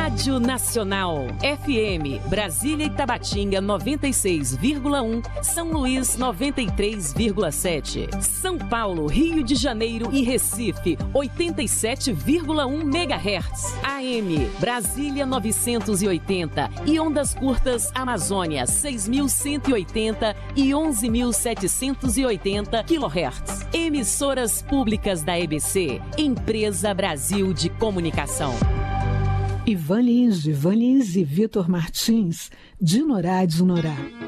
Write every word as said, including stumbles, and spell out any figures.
Rádio Nacional. F M, Brasília e Tabatinga noventa e seis vírgula um, São Luís noventa e três vírgula sete, São Paulo, Rio de Janeiro e Recife oitenta e sete vírgula um megahertz. A M, Brasília novecentos e oitenta e ondas curtas Amazônia seis mil cento e oitenta e onze mil setecentos e oitenta quilohertz. Emissoras públicas da E B C, Empresa Brasil de Comunicação. Ivan Lins, Ivan Lins e Vitor Martins, de Norá de Norá.